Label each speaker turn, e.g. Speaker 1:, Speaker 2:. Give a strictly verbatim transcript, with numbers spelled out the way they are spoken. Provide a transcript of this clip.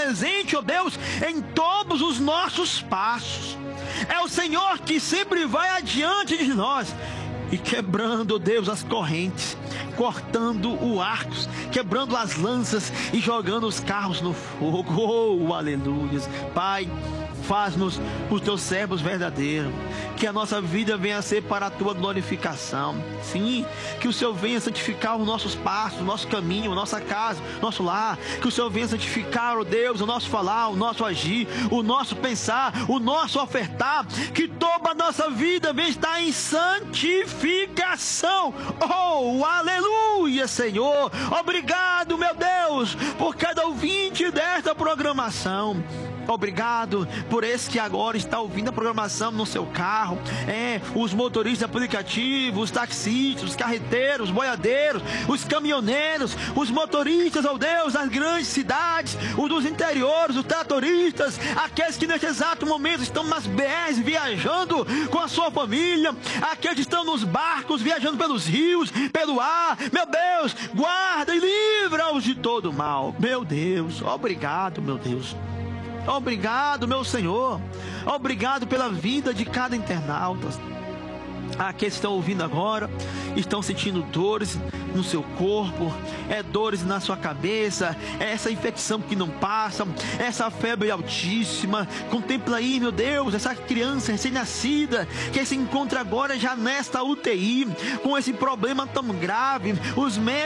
Speaker 1: presente, ó Deus, em todos os nossos passos. É o Senhor que sempre vai adiante de nós e quebrando, ó Deus, as correntes, cortando o arco, quebrando as lanças e jogando os carros no fogo. Oh, aleluia. Pai, faz-nos os teus servos verdadeiros, que a nossa vida venha a ser para a tua glorificação. Sim, que o Senhor venha santificar os nossos passos, o nosso caminho, a nossa casa, nosso lar. Que o Senhor venha santificar, ó Deus, o nosso falar, o nosso agir, o nosso pensar, o nosso ofertar. Que toda a nossa vida venha estar em santificação. Oh, aleluia, Senhor. Obrigado, meu Deus, por cada ouvinte desta programação. Obrigado por esse que agora está ouvindo a programação no seu carro. É, os motoristas de aplicativo, os taxistas, os carreteiros, os boiadeiros, os caminhoneiros, os motoristas, ó Deus, das grandes cidades, os dos interiores, os tratoristas, aqueles que neste exato momento estão nas B Rs viajando com a sua família, aqueles que estão nos barcos viajando pelos rios, pelo ar. Meu Deus, guarda e livra-os de todo mal. Meu Deus, obrigado, meu Deus. Obrigado, meu Senhor. Obrigado pela vida de cada internauta. Aqueles que estão ouvindo agora estão sentindo dores no seu corpo, é dores na sua cabeça, é essa infecção que não passa, essa febre altíssima. Contempla aí, meu Deus, essa criança recém-nascida que se encontra agora já nesta U T I com esse problema tão grave. Os médicos